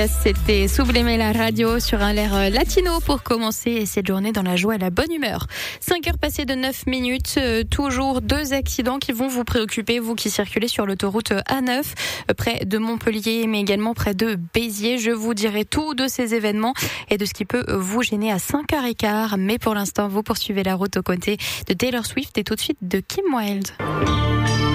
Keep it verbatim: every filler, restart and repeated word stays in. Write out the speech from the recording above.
C'était Sublime la radio sur un air latino pour commencer cette journée dans la joie et la bonne humeur. cinq heures passées de neuf minutes, euh, toujours deux accidents qui vont vous préoccuper, vous qui circulez sur l'autoroute A neuf, euh, près de Montpellier, mais également près de Béziers. Je vous dirai tout de ces événements et de ce qui peut vous gêner à cinq heures quinze. Mais pour l'instant, vous poursuivez la route aux côtés de Taylor Swift et tout de suite de Kim Wilde.